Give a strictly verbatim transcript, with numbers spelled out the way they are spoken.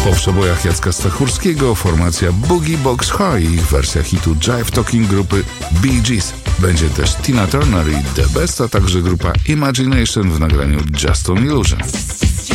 Po przebojach Jacka Stachurskiego formacja Boogie Box High i ich wersja hitu Jive Talking grupy Bee Gees. Będzie też Tina Turner i The Best, a także grupa Imagination w nagraniu Just an Illusion.